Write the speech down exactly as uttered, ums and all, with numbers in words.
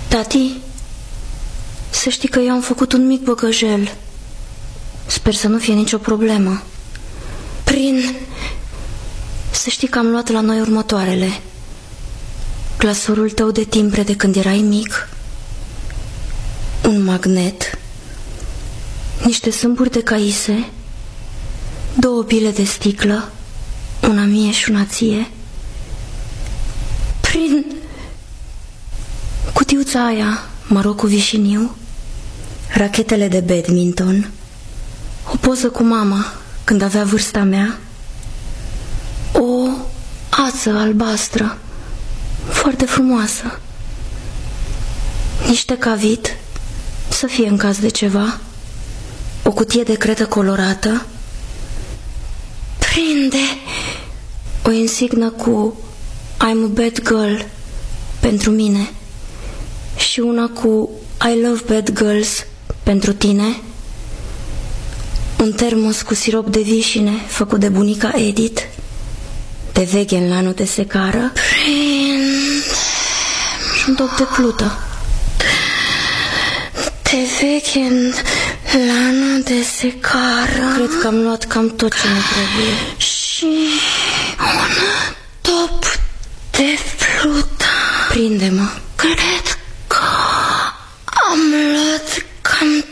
Tati, să știi că eu am făcut un mic băgăjel. Sper să nu fie nicio problemă. Prin... Să știi că am luat la noi următoarele: clasorul tău de timbre de când erai mic, un magnet, niște sâmburi de caise, două bile de sticlă, una mie și una ție. Prin cutiuța aia, măroc cu vișiniu, rachetele de badminton, o poză cu mama când avea vârsta mea, o ață albastră foarte frumoasă, niște cavit, să fie în caz de ceva, o cutie de cretă colorată, prinde o insignă cu I'm a bad girl pentru mine și una cu I love bad girls pentru tine, un termos cu sirop de vișine făcut de bunica Edith, de vegan la nu de secară, și un dop de plută de vegan la nu de secară. Cred că am luat cam tot ce ne trebuie. Și un dop de plută. Prinde-mă. Cred că am luat cam